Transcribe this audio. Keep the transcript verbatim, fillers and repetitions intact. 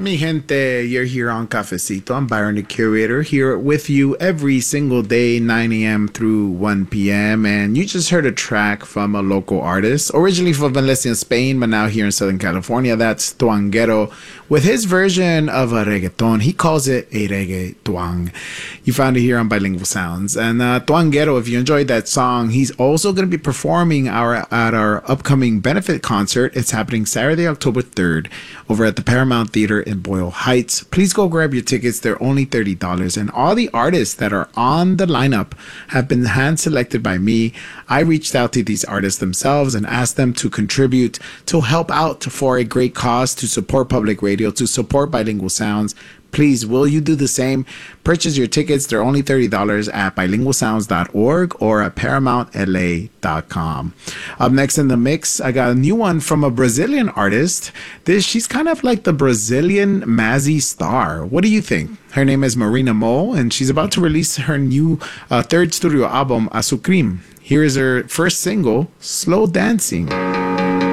Mi gente, you're here on Cafecito. I'm Byron, the curator, here with you every single day, nine a.m. through one p.m. And you just heard a track from a local artist, originally from Valencia, Spain, but now here in Southern California. That's Tuanguero with his version of a reggaeton. He calls it a reggae tuang. You found it here on Bilingual Sounds. And uh, Tuanguero, if you enjoyed that song, he's also going to be performing our at our upcoming benefit concert. It's happening Saturday, October third, over at the Paramount Theater in Boyle Heights. Please go grab your tickets. They're only thirty dollars. And all the artists that are on the lineup have been hand selected by me. I reached out to these artists themselves and asked them to contribute, to help out for a great cause, to support public radio, to support Bilingual Sounds. Please, will you do the same? Purchase your tickets. They're only thirty dollars at bilingual sounds dot org or at paramount l a dot com. Up next in the mix, I got a new one from a Brazilian artist. This She's kind of like the Brazilian Mazzy Star. What do you think? Her name is Marina Mo, and she's about to release her new uh, third studio album, Azucrim. Here is her first single, Slow Dancing.